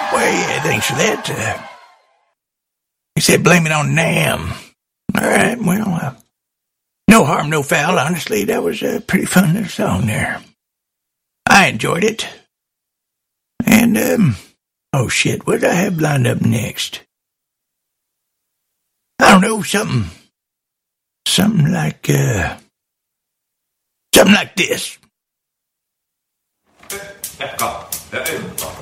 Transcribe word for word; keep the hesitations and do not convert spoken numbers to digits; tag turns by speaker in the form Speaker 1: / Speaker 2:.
Speaker 1: Well, yeah, thanks for that. Uh, he said blame it on Nam. All right, well, uh, no harm, no foul. Honestly, that was a pretty fun little song there. I enjoyed it. And, um, oh shit, what did I have lined up next? I don't know, something, something like, uh, something like this.
Speaker 2: Ecco,